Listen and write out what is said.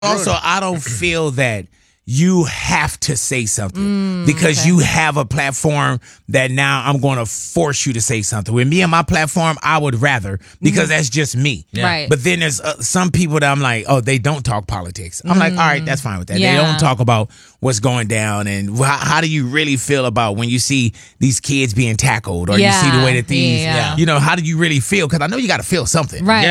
Also, I don't feel that you have to say something because you have a platform that now I'm going to force you to say something. With me and my platform, I would rather because that's just me. Yeah. Right. But then there's some people that I'm like, oh, they don't talk politics. I'm like, all right, that's fine with that. Yeah. They don't talk about what's going down and how do you really feel about when you see these kids being tackled or you see the way that these, you know, how do you really feel? Because I know you got to feel something. Right.